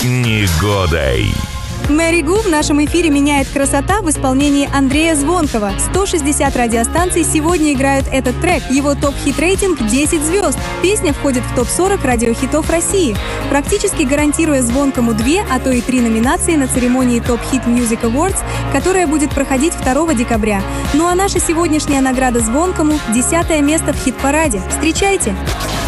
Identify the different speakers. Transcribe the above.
Speaker 1: Негодой.
Speaker 2: Мэри Гу в нашем эфире меняет красота в исполнении Андрея Звонкова. 160 радиостанций сегодня играют этот трек. Его топ-хит-рейтинг 10 звезд. Песня входит в топ-40 радиохитов России, практически гарантируя Звонкому 2, а то и 3 номинации на церемонии Top Hit Music Awards, которая будет проходить 2 декабря. Ну а наша сегодняшняя награда Звонкому – 10-е место в хит-параде. Встречайте!